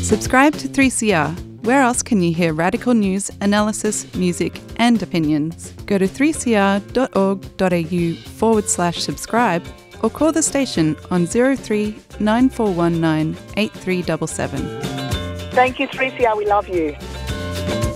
Subscribe to 3CR. Where else can you hear radical news, analysis, music, and opinions? Go to 3cr.org.au/subscribe or call the station on 03 9419 8377. Thank you, 3CR. We love you.